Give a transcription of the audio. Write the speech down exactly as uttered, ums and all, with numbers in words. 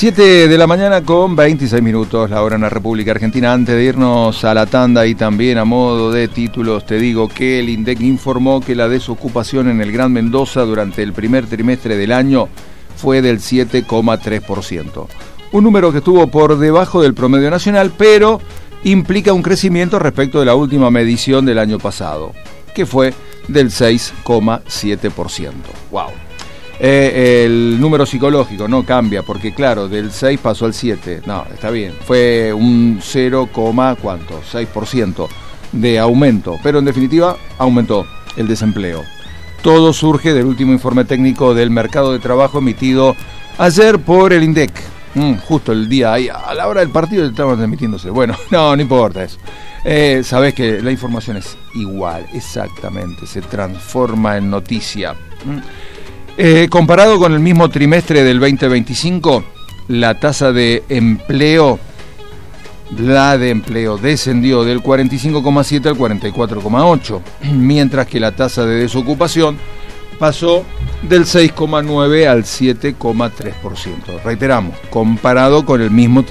siete de la mañana con veintiséis minutos, la hora en la República Argentina. Antes de irnos a la tanda y también a modo de títulos, te digo que el INDEC informó que la desocupación en el Gran Mendoza durante el primer trimestre del año fue del siete coma tres por ciento. Un número que estuvo por debajo del promedio nacional, pero implica un crecimiento respecto de la última medición del año pasado, que fue del seis coma siete por ciento. ¡Wow! Eh, el número psicológico no cambia, porque claro, del seis pasó al siete. No, está bien. Fue un cero, ¿cuánto? seis por ciento de aumento, pero en definitiva aumentó el desempleo. Todo surge del último informe técnico del mercado de trabajo emitido ayer por el INDEC. Mm, justo el día ahí, a la hora del partido estaban emitiéndose. Bueno, no, no importa eso. Eh, sabés que la información es igual, exactamente, se transforma en noticia. Mm. Eh, comparado con el mismo trimestre del veinte veinticinco, la tasa de empleo, la de empleo descendió del cuarenta y cinco coma siete al cuarenta y cuatro coma ocho, mientras que la tasa de desocupación pasó del seis coma nueve al siete coma tres por ciento. Reiteramos, comparado con el mismo